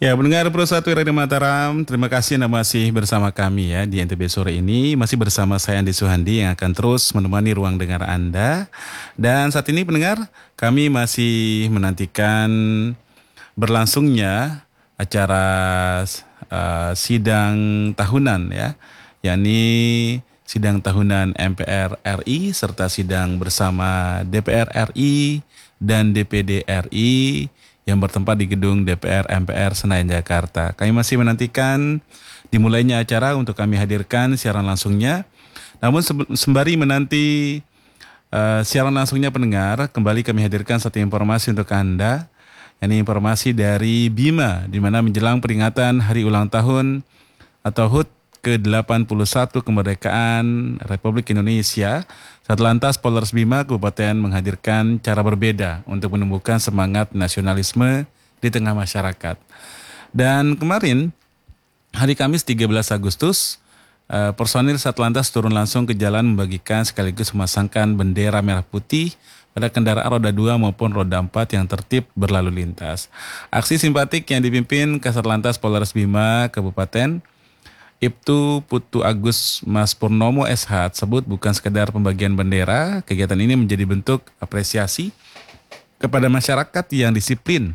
Ya, pendengar Pro 1 Radio Mataram, terima kasih Anda masih bersama kami ya di NTB sore ini. Masih bersama saya Andi Suhandi yang akan terus menemani ruang dengar Anda. Dan saat ini pendengar, kami masih menantikan berlangsungnya acara sidang tahunan ya, yakni sidang tahunan MPR RI serta sidang bersama DPR RI dan DPD RI yang bertempat di gedung DPR MPR Senayan Jakarta. Kami masih menantikan dimulainya acara untuk kami hadirkan siaran langsungnya. Namun sembari menanti siaran langsungnya pendengar, kembali kami hadirkan satu informasi untuk Anda. Ini informasi dari Bima, di mana menjelang peringatan Hari Ulang Tahun atau HUT ke-81 kemerdekaan Republik Indonesia, Satlantas Polres Bima Kabupaten menghadirkan cara berbeda untuk menumbuhkan semangat nasionalisme di tengah masyarakat. Dan kemarin, hari Kamis 13 Agustus, personil Satlantas turun langsung ke jalan membagikan sekaligus memasangkan bendera merah putih pada kendaraan roda 2 maupun roda 4 yang tertib berlalu lintas. Aksi simpatik yang dipimpin Kasatlantas Polres Bima Kabupaten Ibtu Putu Agus Mas Purnomo SH tersebut bukan sekedar pembagian bendera. Kegiatan ini menjadi bentuk apresiasi kepada masyarakat yang disiplin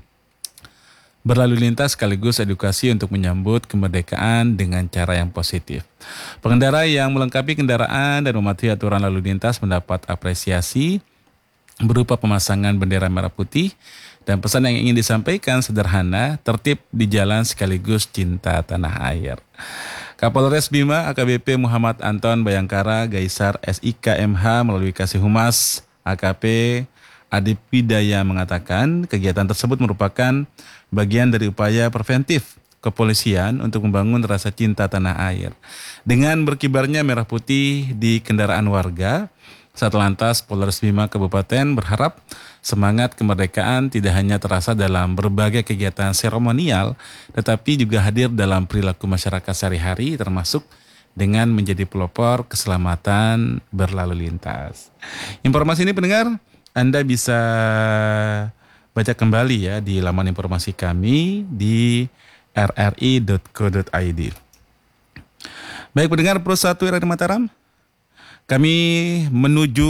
berlalu lintas sekaligus edukasi untuk menyambut kemerdekaan dengan cara yang positif. Pengendara yang melengkapi kendaraan dan mematuhi aturan lalu lintas mendapat apresiasi berupa pemasangan bendera merah putih, dan pesan yang ingin disampaikan sederhana, tertib di jalan sekaligus cinta tanah air. Kapolres Bima AKBP Muhammad Anton Bayangkara Gaisar SIK MH melalui Kasih Humas AKP Adip Widaya mengatakan kegiatan tersebut merupakan bagian dari upaya preventif kepolisian untuk membangun rasa cinta tanah air. Dengan berkibarnya merah putih di kendaraan warga, Satlantas Polres Bima Kabupaten berharap semangat kemerdekaan tidak hanya terasa dalam berbagai kegiatan seremonial, tetapi juga hadir dalam perilaku masyarakat sehari-hari, termasuk dengan menjadi pelopor keselamatan berlalu lintas. Informasi ini pendengar, Anda bisa baca kembali ya di laman informasi kami di rri.co.id. Baik pendengar Pro 1 Radio Mataram, kami menuju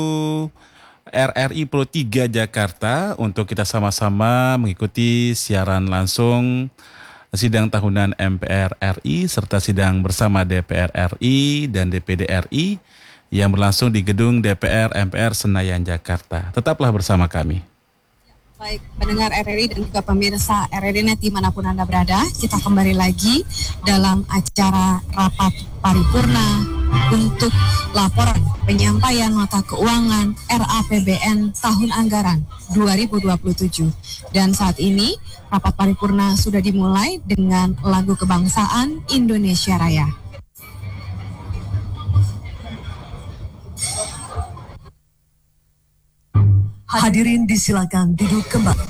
RRI Pro 3 Jakarta untuk kita sama-sama mengikuti siaran langsung sidang tahunan MPR RI serta sidang bersama DPR RI dan DPD RI yang berlangsung di gedung DPR MPR Senayan Jakarta. Tetaplah bersama kami. Baik, pendengar RRI dan juga pemirsa RRI-Net dimanapun Anda berada, kita kembali lagi dalam acara rapat paripurna untuk laporan penyampaian nota keuangan RAPBN tahun anggaran 2027. Dan saat ini rapat paripurna sudah dimulai dengan lagu kebangsaan Indonesia Raya. Hadirin disilakan duduk kembali.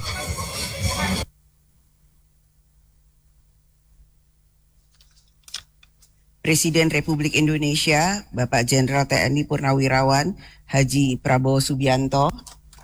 Presiden Republik Indonesia, Bapak Jenderal TNI Purnawirawan Haji Prabowo Subianto.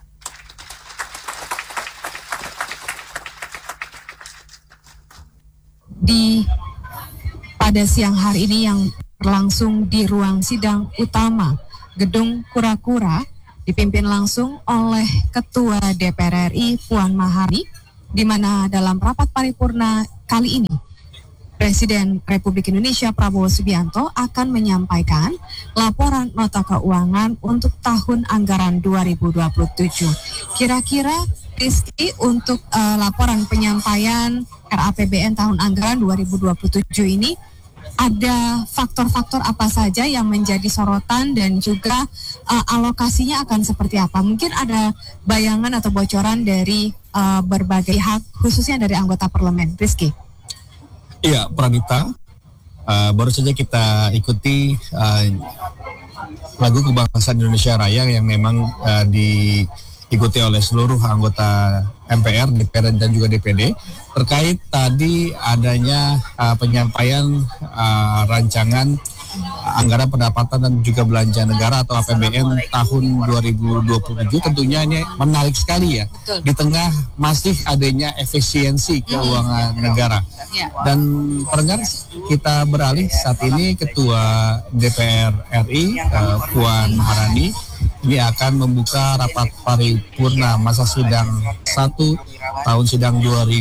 Pada siang hari ini yang berlangsung di ruang sidang utama Gedung Kura-Kura, dipimpin langsung oleh Ketua DPR RI Puan Maharani, di mana dalam rapat paripurna kali ini Presiden Republik Indonesia Prabowo Subianto akan menyampaikan laporan nota keuangan untuk tahun anggaran 2027. Kira-kira Rizky, untuk laporan penyampaian RAPBN tahun anggaran 2027 ini ada faktor-faktor apa saja yang menjadi sorotan dan juga alokasinya akan seperti apa? Mungkin ada bayangan atau bocoran dari berbagai hak, khususnya dari anggota parlemen. Rizky. Iya, Pranita, baru saja kita ikuti lagu kebangsaan Indonesia Raya yang memang diikuti oleh seluruh anggota MPR, DPR dan juga DPD terkait tadi adanya penyampaian rancangan anggaran pendapatan dan juga belanja negara atau APBN tahun 2027 tentunya ini menarik sekali ya. Betul. Di tengah masih adanya efisiensi keuangan negara. Dan pendengar, kita beralih saat ini Ketua DPR RI Puan Maharani ini akan membuka rapat paripurna masa sidang 1 tahun sidang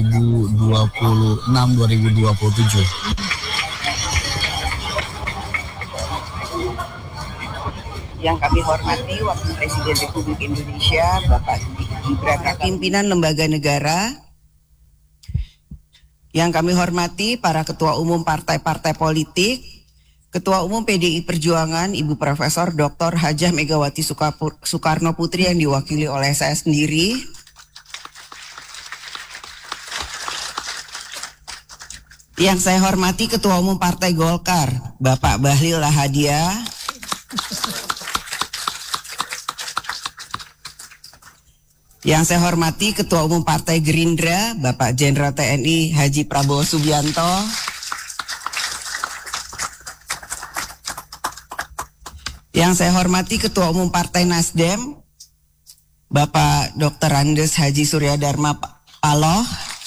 2026-2027. Yang kami hormati Wakil Presiden Republik Indonesia Bapak Gibran Raka, pimpinan lembaga negara. Yang kami hormati para ketua umum partai-partai politik, Ketua Umum PDI Perjuangan Ibu Profesor Dr. Hajah Megawati Soekarno Putri yang diwakili oleh saya sendiri. Yang saya hormati Ketua Umum Partai Golkar Bapak Bahlil Lahadiah. Yang saya hormati Ketua Umum Partai Gerindra Bapak Jenderal TNI Haji Prabowo Subianto. Yang saya hormati Ketua Umum Partai Nasdem Bapak Dr. Andes Haji Surya Dharma Paloh.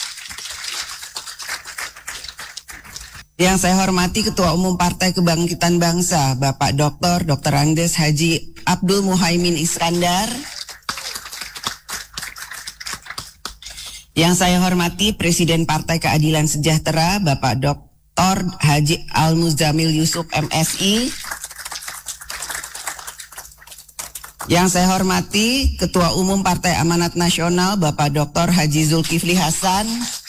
Yang saya hormati Ketua Umum Partai Kebangkitan Bangsa Bapak Dr. Andes Haji Abdul Muhaimin Iskandar. Yang saya hormati Presiden Partai Keadilan Sejahtera Bapak Dr. Haji Al-Muzamil Yusuf MSI. Yang saya hormati Ketua Umum Partai Amanat Nasional Bapak Dr. Haji Zulkifli Hasan.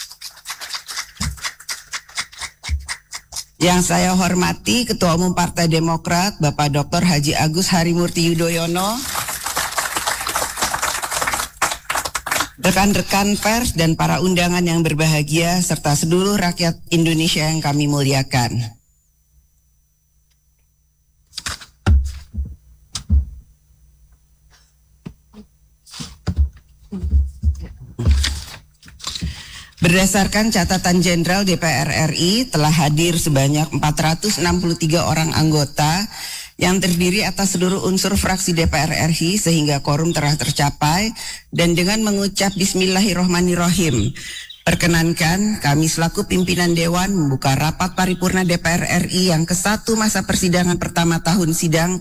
Yang saya hormati Ketua Umum Partai Demokrat Bapak Dr. Haji Agus Harimurti Yudhoyono. Rekan-rekan pers dan para undangan yang berbahagia serta seluruh rakyat Indonesia yang kami muliakan. Berdasarkan catatan Jenderal DPR RI, telah hadir sebanyak 463 orang anggota yang terdiri atas seluruh unsur fraksi DPR RI sehingga quorum telah tercapai. Dan dengan mengucap Bismillahirrohmanirrohim, perkenankan kami selaku pimpinan Dewan membuka rapat paripurna DPR RI yang ke-1 masa persidangan pertama tahun sidang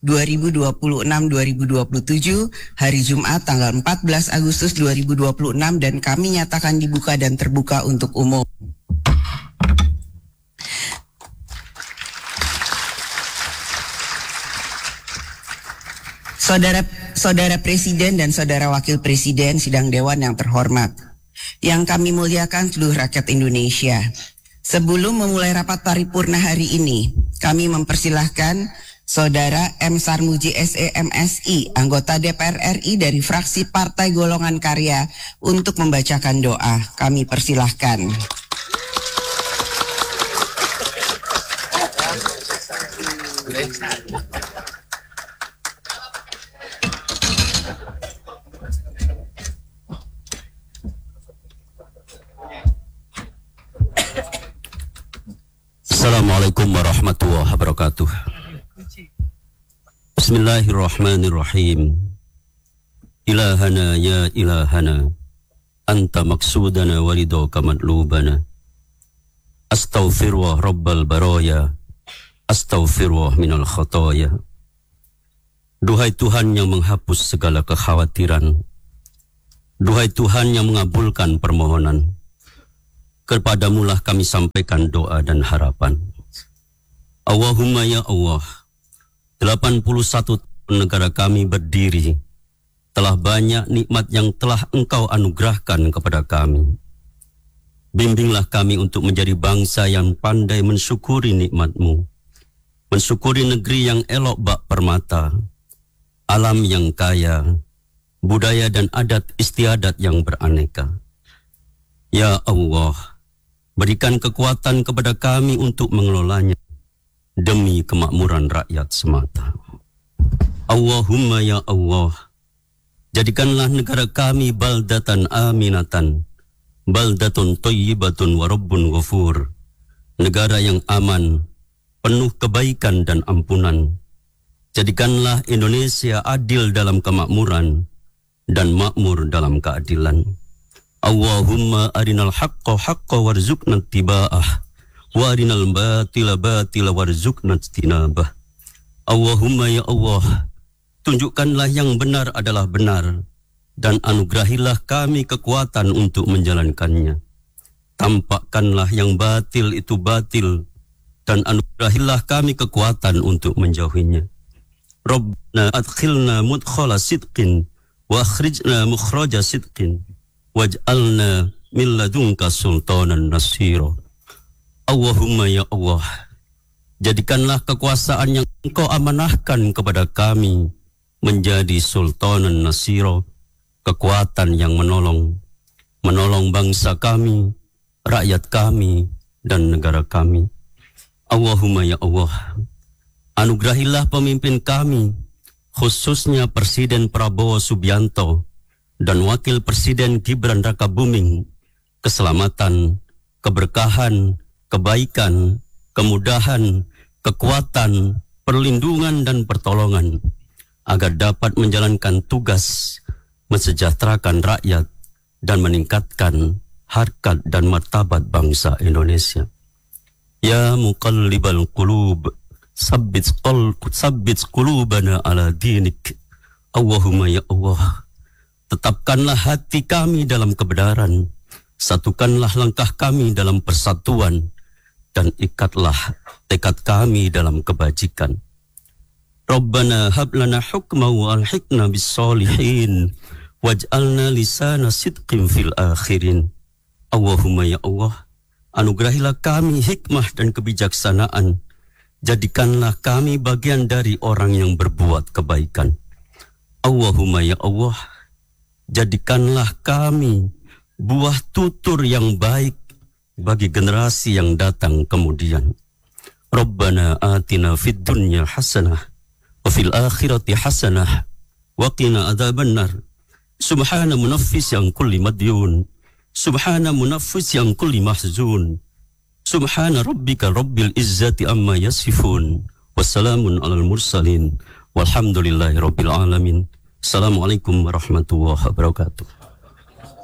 2026-2027 hari Jumat tanggal 14 Agustus 2026 dan kami nyatakan dibuka dan terbuka untuk umum. Saudara Presiden dan Saudara Wakil Presiden Sidang Dewan yang terhormat, yang kami muliakan seluruh rakyat Indonesia. Sebelum memulai rapat paripurna hari ini, kami mempersilahkan Saudara M. Sarmuji SE MSI, anggota DPR RI dari fraksi Partai Golongan Karya untuk membacakan doa. Kami persilahkan. Assalamualaikum warahmatullahi wabarakatuh. Bismillahirrahmanirrahim. Ilahana ya ilahana, anta maksudana walidaka madlubana. Astaghfirullah rabbal baraya, astaghfirullah minal khataya. Duhai Tuhan yang menghapus segala kekhawatiran, duhai Tuhan yang mengabulkan permohonan, kepadamulah kami sampaikan doa dan harapan. Allahumma ya Allah, 81 tahun negara kami berdiri, telah banyak nikmat yang telah Engkau anugerahkan kepada kami. Bimbinglah kami untuk menjadi bangsa yang pandai mensyukuri nikmat-Mu, mensyukuri negeri yang elok bak permata, alam yang kaya, budaya dan adat istiadat yang beraneka. Ya Allah, berikan kekuatan kepada kami untuk mengelolanya demi kemakmuran rakyat semata. Allahumma ya Allah, jadikanlah negara kami baldatan aminatan, baldatun thayyibatun wa rabbun ghafur, negara yang aman, penuh kebaikan dan ampunan. Jadikanlah Indonesia adil dalam kemakmuran dan makmur dalam keadilan. Allahumma arinal haqqa haqqa warzuqna ittiba'ah wa arinal batila batila warzuqna ijtinabah. Allahumma ya Allah, tunjukkanlah yang benar adalah benar dan anugerahilah kami kekuatan untuk menjalankannya. Tampakkanlah yang batil itu batil dan anugerahilah kami kekuatan untuk menjauhinya. Rabbana adkhilna mudkhala sidqin wa akhrijna mukhraja sidqin waj'alna min ladunka sultanan nasira. Allahumma ya Allah, jadikanlah kekuasaan yang Engkau amanahkan kepada kami menjadi sultanan nasira, kekuatan yang menolong bangsa kami, rakyat kami, dan negara kami. Allahumma ya Allah, anugerahilah pemimpin kami, khususnya Presiden Prabowo Subianto dan Wakil Presiden Gibran Rakabuming, keselamatan, keberkahan, kebaikan, kemudahan, kekuatan, perlindungan, dan pertolongan, agar dapat menjalankan tugas mensejahterakan rakyat dan meningkatkan harkat dan martabat bangsa Indonesia. Ya muqallibal qulub, sabbit qulubana ala dinik. Allahumma ya Allah, tetapkanlah hati kami dalam kebenaran, satukanlah langkah kami dalam persatuan, dan ikatlah tekad kami dalam kebajikan. Rabbana hab lana hukma wa alhiqna bis solihin waj'alna lisana sidqin fil akhirin. Allahumma ya Allah, anugerahilah kami hikmah dan kebijaksanaan. Jadikanlah kami bagian dari orang yang berbuat kebaikan. Allahumma ya Allah, jadikanlah kami buah tutur yang baik bagi generasi yang datang kemudian. Rabbana atina fid dunya hasanah wa fil akhirati hasanah wa qina adzabannar. Subhana munaffis yang kulli madyun, subhana munaffis yang kulli mahzun, subhana rabbika rabbil izzati amma yasifun, wassalamun alal mursalin, walhamdulillahi rabbil alamin. Assalamualaikum warahmatullahi wabarakatuh.